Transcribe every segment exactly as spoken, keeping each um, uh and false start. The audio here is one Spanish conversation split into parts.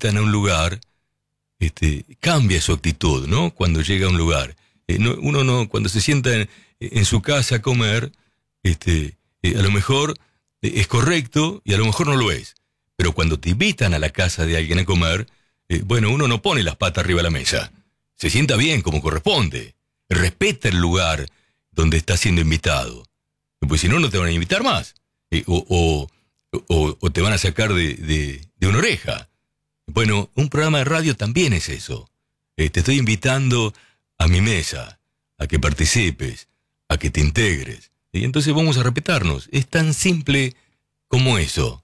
invitan a un lugar, este, cambia su actitud, ¿no? Cuando llega a un lugar. Eh, no, uno no, cuando se sienta en, en su casa a comer, este, eh, a lo mejor eh, es correcto y a lo mejor no lo es. Pero cuando te invitan a la casa de alguien a comer, eh, bueno, uno no pone las patas arriba de la mesa. Se sienta bien como corresponde. Respeta el lugar donde está siendo invitado. Pues si no, no te van a invitar más. Eh, o, o, o, o te van a sacar de, de, de una oreja. Bueno, un programa de radio también es eso. Eh, te estoy invitando a mi mesa, a que participes, a que te integres. Y entonces vamos a respetarnos. Es tan simple como eso.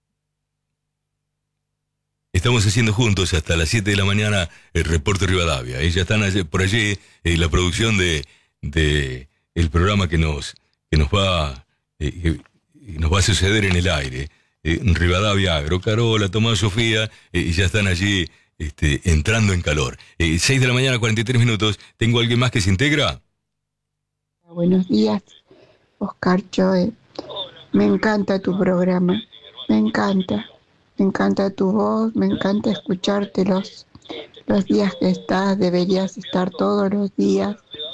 Estamos haciendo juntos hasta las siete de la mañana el Reporte Rivadavia. Eh, ya están allí, por allí eh, la producción de, de el programa que nos, que nos va eh, que nos va a suceder en el aire. Eh, Rivadavia Agro, Carola, Tomás, Sofía, eh, ya están allí este, entrando en calor. Eh, seis de la mañana, cuarenta y tres minutos. ¿Tengo alguien más que se integra? Buenos días, Oscar Choe. Me encanta tu programa, me encanta. Me encanta tu voz, me encanta escucharte los, los días que estás, deberías estar todos los días.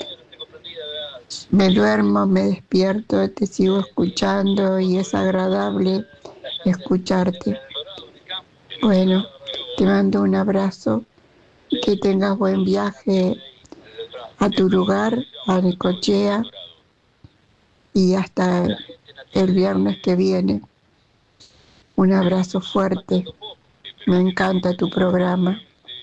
Me duermo, me despierto, te sigo escuchando y es agradable escucharte. Bueno, te mando un abrazo y que tengas buen viaje a tu lugar, a Necochea, y hasta el viernes que viene. Un abrazo fuerte. Me encanta tu programa.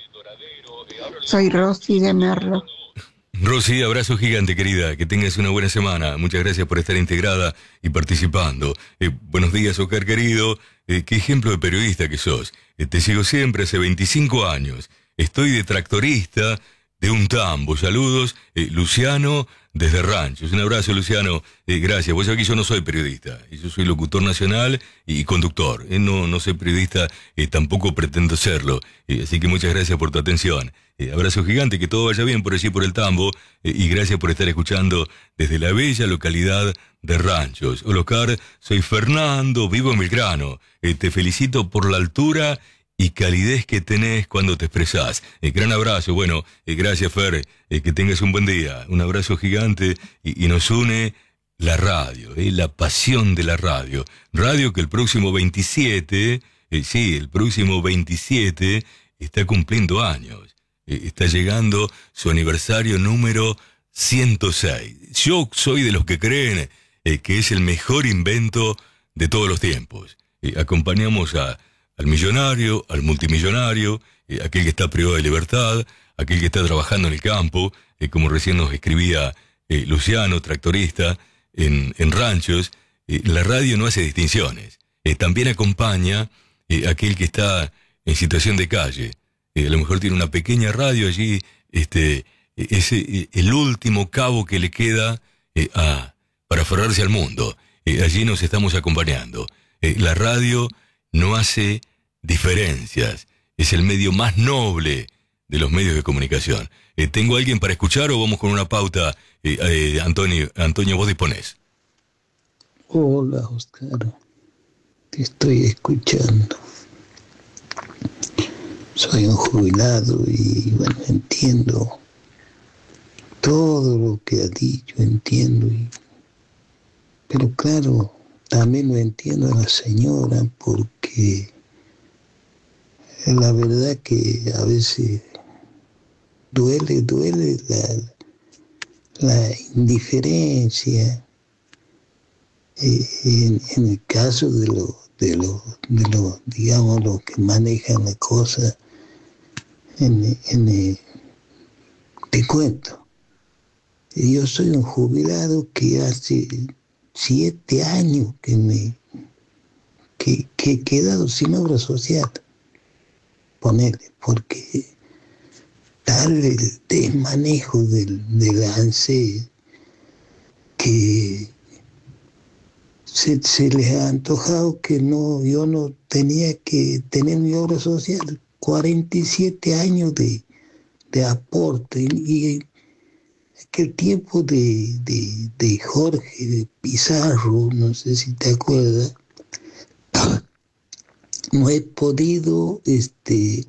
Soy Rosy de Merlo. Rosy, abrazo gigante, querida. Que tengas una buena semana. Muchas gracias por estar integrada y participando. Eh, buenos días, Oscar, querido. Eh, qué ejemplo de periodista que sos. Eh, te sigo siempre hace veinticinco años. Estoy de tractorista de un tambo. Saludos, eh, Luciano, desde Ranchos. Un abrazo, Luciano. Eh, gracias. Vos sabés que yo no soy periodista. Yo soy locutor nacional y conductor. Eh, no, no soy periodista, eh, tampoco pretendo serlo. Eh, así que muchas gracias por tu atención. Eh, abrazo gigante, que todo vaya bien por allí, por el tambo. Eh, y gracias por estar escuchando desde la bella localidad de Ranchos. Hola, Oscar. Soy Fernando, vivo en Belgrano. Eh, te felicito por la altura y calidez que tenés cuando te expresás. Eh, gran abrazo. Bueno, eh, gracias, Fer. Eh, que tengas un buen día. Un abrazo gigante y, y nos une la radio, eh, la pasión de la radio. Radio que el próximo veintisiete, eh, sí, el próximo veintisiete está cumpliendo años. Eh, está llegando su aniversario número ciento seis. Yo soy de los que creen eh, que es el mejor invento de todos los tiempos. Eh, acompañamos a al millonario, al multimillonario, eh, aquel que está privado de libertad, aquel que está trabajando en el campo, eh, como recién nos escribía eh, Luciano, tractorista, en, en Ranchos. Eh, la radio no hace distinciones. Eh, también acompaña eh, aquel que está en situación de calle. Eh, a lo mejor tiene una pequeña radio allí, este, es eh, el último cabo que le queda eh, a, para aferrarse al mundo. Eh, allí nos estamos acompañando. Eh, la radio no hace diferencias, es el medio más noble de los medios de comunicación. Eh, ¿Tengo alguien para escuchar o vamos con una pauta? Eh, eh, Antonio, Antonio, vos disponés. Hola, Oscar, te estoy escuchando. Soy un jubilado y bueno, entiendo todo lo que ha dicho, entiendo. Y, pero claro, también lo entiendo a la señora porque la verdad que a veces duele, duele la, la indiferencia eh, en, en el caso de los, de los, de los, digamos, los que manejan la cosa. En, en, en, te cuento, yo soy un jubilado que hace siete años que me que, que he quedado sin obra social, ponerle, porque tal el desmanejo del, del ANSES que se, se les ha antojado que no, yo no tenía que tener mi obra social, cuarenta y siete años de, de aporte, y aquel tiempo de, de, de Jorge de Pizarro, no sé si te acuerdas, no he podido este